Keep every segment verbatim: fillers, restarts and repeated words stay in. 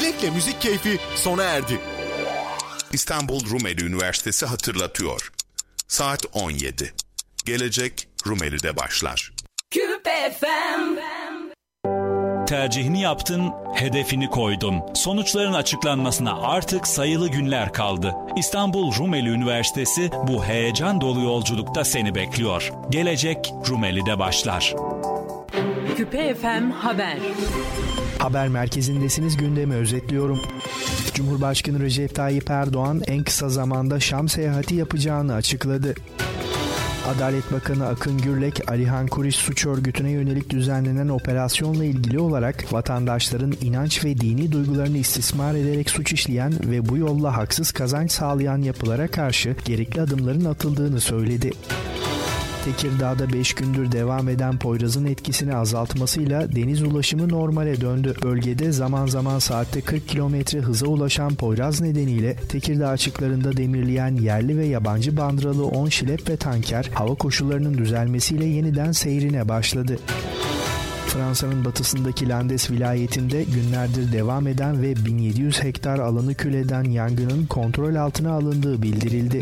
zevkle müzik keyfi sona erdi. İstanbul Rumeli Üniversitesi hatırlatıyor. Saat on yedi. Gelecek Rumeli'de başlar. Küpe F M. Tercihini yaptın, hedefini koydun. Sonuçların açıklanmasına artık sayılı günler kaldı. İstanbul Rumeli Üniversitesi bu heyecan dolu yolculukta seni bekliyor. Gelecek Rumeli'de başlar. Küpe F M Haber. Haber merkezindesiniz, gündemi özetliyorum. Cumhurbaşkanı Recep Tayyip Erdoğan en kısa zamanda Şam seyahati yapacağını açıkladı. Adalet Bakanı Akın Gürlek, Alihan Kuriş suç örgütüne yönelik düzenlenen operasyonla ilgili olarak vatandaşların inanç ve dini duygularını istismar ederek suç işleyen ve bu yolla haksız kazanç sağlayan yapılara karşı gerekli adımların atıldığını söyledi. Tekirdağ'da beş gündür devam eden Poyraz'ın etkisini azaltmasıyla deniz ulaşımı normale döndü. Bölgede zaman zaman saatte kırk kilometre hıza ulaşan Poyraz nedeniyle Tekirdağ açıklarında demirleyen yerli ve yabancı bandıralı on şilep ve tanker hava koşullarının düzelmesiyle yeniden seyrine başladı. Fransa'nın batısındaki Landes vilayetinde günlerdir devam eden ve bin yedi yüz hektar alanı kül eden yangının kontrol altına alındığı bildirildi.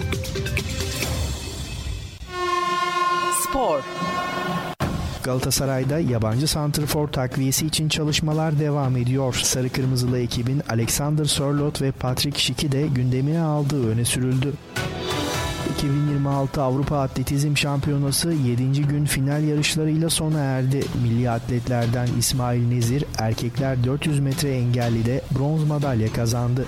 Spor. Galatasaray'da yabancı santrfor takviyesi için çalışmalar devam ediyor. Sarı Kırmızılı ekibin Alexander Sörloth ve Patrick Schick'i de gündemine aldığı öne sürüldü. iki bin yirmi altı Avrupa Atletizm Şampiyonası yedinci gün final yarışlarıyla sona erdi. Milli atletlerden İsmail Nezir erkekler dört yüz metre engellide bronz madalya kazandı.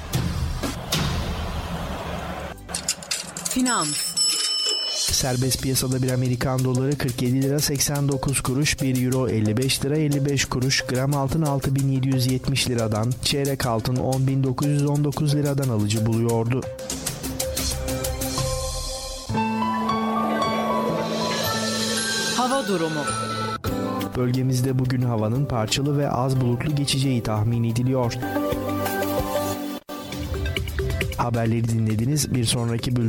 Finans. Serbest piyasada bir Amerikan doları kırk yedi lira seksen dokuz kuruş, bir euro elli beş lira elli beş kuruş, gram altın altı bin yedi yüz yetmiş liradan, çeyrek altın on bin dokuz yüz on dokuz liradan alıcı buluyordu. Hava durumu. Bölgemizde bugün havanın parçalı ve az bulutlu geçeceği tahmin ediliyor. Haberleri dinlediniz. Bir sonraki bölüm